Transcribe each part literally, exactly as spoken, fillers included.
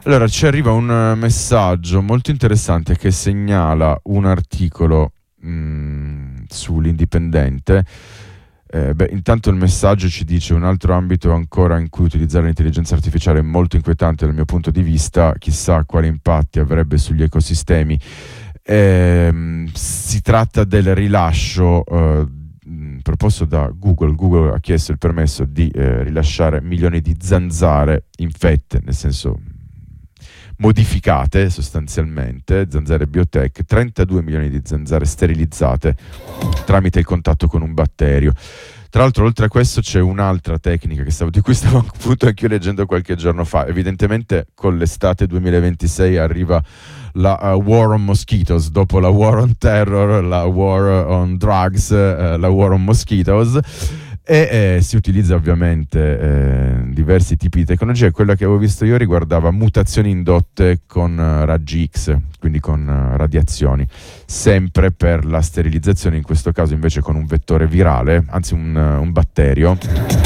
Allora, ci arriva un messaggio molto interessante che segnala un articolo mh, sull'Indipendente. Eh, beh, intanto il messaggio ci dice: un altro ambito ancora in cui utilizzare l'intelligenza artificiale è molto inquietante dal mio punto di vista, chissà quali impatti avrebbe sugli ecosistemi. Eh, si tratta del rilascio eh, proposto da Google. Google ha chiesto il permesso di eh, rilasciare milioni di zanzare infette, nel senso modificate sostanzialmente, zanzare biotech, trentadue milioni di zanzare sterilizzate tramite il contatto con un batterio. Tra l'altro, oltre a questo, c'è un'altra tecnica che stavo, di cui stavo appunto anch'io leggendo qualche giorno fa. Evidentemente con l'estate duemilaventisei arriva la uh, War on Mosquitoes, dopo la War on Terror, la War on Drugs, uh, la War on Mosquitoes. E eh, si utilizza ovviamente eh, diversi tipi di tecnologia. Quella che avevo visto io riguardava mutazioni indotte con uh, raggi X, quindi con uh, radiazioni, sempre per la sterilizzazione, in questo caso invece con un vettore virale, anzi un, uh, un batterio.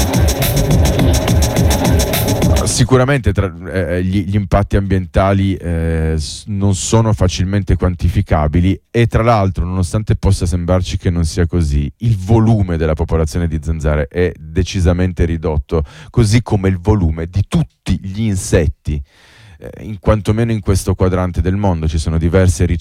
Sicuramente tra, eh, gli, gli impatti ambientali eh, non sono facilmente quantificabili, e tra l'altro, nonostante possa sembrarci che non sia così, il volume della popolazione di zanzare è decisamente ridotto, così come il volume di tutti gli insetti. In quantomeno in questo quadrante del mondo ci sono diverse ricerche